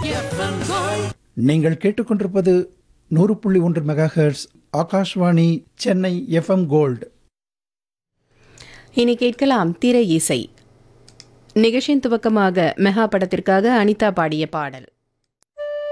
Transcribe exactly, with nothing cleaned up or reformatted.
நீங்கள் கேட்டுக்கொண்டிருப்பது நூறு புள்ளி ஒன்று mega hertz Akashvani Chennai FM gold. இனி கேட்கலாம் திரை இசை. நிகழ்ச்சியின் துவக்கமாக மெகா படத்திற்காக அனிதா பாடிய பாடல்.